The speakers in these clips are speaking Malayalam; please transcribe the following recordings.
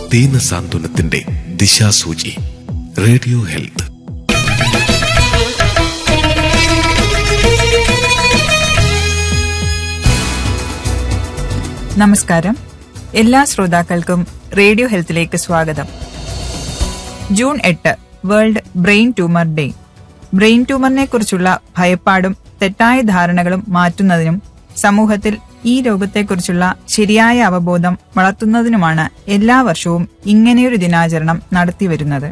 ദീനസാന്ത്വനത്തിന്റെ ദിശാസൂചി. Radio health. നമസ്കാരം. എല്ലാ ശ്രോതാക്കൾക്കും റേഡിയോ ഹെൽത്തിലേക്ക് സ്വാഗതം. June 8 world brain tumour day. Brain ട്യൂമറിനെ കുറിച്ചുള്ള ഭയപ്പാടും തെറ്റായ ധാരണകളും മാറ്റുന്നതിനും സമൂഹത്തിൽ ഈ രോഗത്തെക്കുറിച്ചുള്ള ശരിയായ അവബോധം വളർത്തുന്നതിനുമാണ് എല്ലാ വർഷവും ഇങ്ങനെയൊരു ദിനാചരണം നടത്തിവരുന്നത്.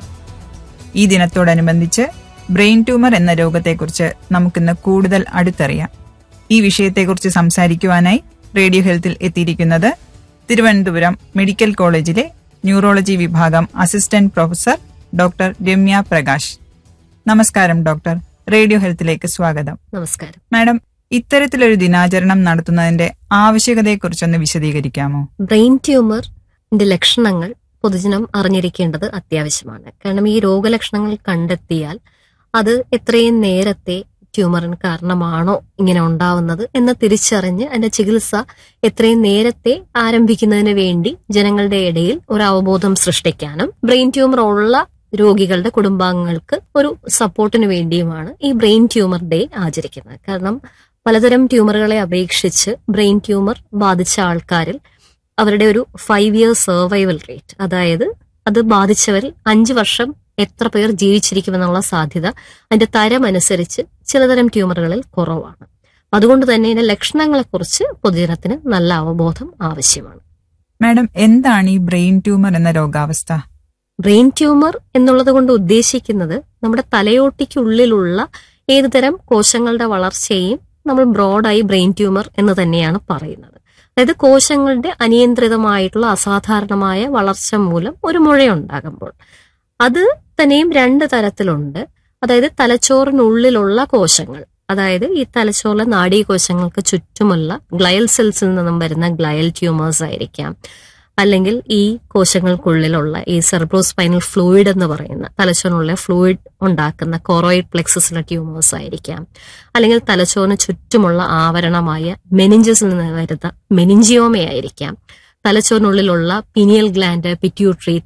ഈ ദിനത്തോടനുബന്ധിച്ച് ബ്രെയിൻ ട്യൂമർ എന്ന രോഗത്തെക്കുറിച്ച് നമുക്കിന്ന് കൂടുതൽ അടുത്തറിയാം. ഈ വിഷയത്തെക്കുറിച്ച് സംസാരിക്കുവാനായി റേഡിയോ ഹെൽത്തിൽ എത്തിയിരിക്കുന്നത് തിരുവനന്തപുരം മെഡിക്കൽ കോളേജിലെ ന്യൂറോളജി വിഭാഗം assistant professor doctor Ramya Prakash. നമസ്കാരം ഡോക്ടർ. റേഡിയോ ഹെൽത്തിലേക്ക് സ്വാഗതം. നമസ്കാരം മാഡം, ഇത്തരത്തിലൊരു ദിനാചരണം നടത്തുന്നതിന്റെ ആവശ്യകതയെക്കുറിച്ചൊന്ന് വിശദീകരിക്കാമോ? ബ്രെയിൻ ട്യൂമറിന്റെ ലക്ഷണങ്ങൾ പൊതുജനം അറിഞ്ഞിരിക്കേണ്ടത് അത്യാവശ്യമാണ്. കാരണം ഈ രോഗലക്ഷണങ്ങൾ കണ്ടെത്തിയാൽ അത് എത്രയും നേരത്തെ ട്യൂമറിന് കാരണമാണോ ഇങ്ങനെ ഉണ്ടാവുന്നത് എന്ന് തിരിച്ചറിഞ്ഞ് അതിന്റെ ചികിത്സ എത്രയും നേരത്തെ ആരംഭിക്കുന്നതിന് വേണ്ടി ജനങ്ങളുടെ ഇടയിൽ ഒരു അവബോധം സൃഷ്ടിക്കാനും ബ്രെയിൻ ട്യൂമർ ഉള്ള രോഗികളുടെ കുടുംബാംഗങ്ങൾക്ക് ഒരു സപ്പോർട്ടിന് വേണ്ടിയുമാണ് ഈ ബ്രെയിൻ ട്യൂമർ ഡേ ആചരിക്കുന്നത്. കാരണം പലതരം ട്യൂമറുകളെ അപേക്ഷിച്ച് ബ്രെയിൻ ട്യൂമർ ബാധിച്ച ആൾക്കാരിൽ അവരുടെ ഒരു 5 year സർവൈവൽ റേറ്റ്, അതായത് അത് ബാധിച്ചവരിൽ 5 വർഷം എത്ര പേർ ജീവിച്ചിരിക്കുമെന്നുള്ള സാധ്യത അതിന്റെ തരം അനുസരിച്ച് ചിലതരം ട്യൂമറുകളിൽ കുറവാണ്. അതുകൊണ്ട് തന്നെ ഇതിന്റെ ലക്ഷണങ്ങളെക്കുറിച്ച് പൊതുജനത്തിന് നല്ല അവബോധം ആവശ്യമാണ്. മാഡം, എന്താണ് ഈ ബ്രെയിൻ ട്യൂമർ എന്ന രോഗാവസ്ഥ? ബ്രെയിൻ ട്യൂമർ എന്നുള്ളത് കൊണ്ട് ഉദ്ദേശിക്കുന്നത് നമ്മുടെ തലയോട്ടിക്കുള്ളിലുള്ള ഏതുതരം കോശങ്ങളുടെ വളർച്ചയെയും നമ്മൾ ബ്രോഡായി ബ്രെയിൻ ട്യൂമർ എന്ന് തന്നെയാണ് പറയുന്നത്. അതായത് കോശങ്ങളുടെ അനിയന്ത്രിതമായിട്ടുള്ള അസാധാരണമായ വളർച്ച മൂലം ഒരു മുഴയുണ്ടാകുമ്പോൾ അത് തന്നെയും 2 തരത്തിലുണ്ട്. അതായത് തലച്ചോറിനുള്ളിലുള്ള കോശങ്ങൾ, അതായത് ഈ തലച്ചോറിലെ നാഡീകോശങ്ങൾക്ക് ചുറ്റുമുള്ള ഗ്ലയൽ സെൽസിൽ നിന്നും വരുന്ന ഗ്ലയൽ ട്യൂമേഴ്സ് ആയിരിക്കാം. അല്ലെങ്കിൽ ഈ കോശങ്ങൾക്കുള്ളിലുള്ള ഈ സെറിബ്രോസ്പൈനൽ ഫ്ലൂയിഡ് എന്ന് പറയുന്ന തലച്ചോറിനുള്ള ഫ്ലൂയിഡ് ഉണ്ടാക്കുന്ന കൊറോയിഡ് പ്ലെക്സസിലെ ട്യൂമേഴ്സ് ആയിരിക്കാം. അല്ലെങ്കിൽ തലച്ചോറിന് ചുറ്റുമുള്ള ആവരണമായ മെനിഞ്ചസിൽ നിന്ന് വരുന്ന മെനിഞ്ചിയോമയായിരിക്കാം. തലച്ചോറിനുള്ളിലുള്ള പിനിയൽ ഗ്ലാൻഡ്, പിറ്റ്യൂട്ടറി,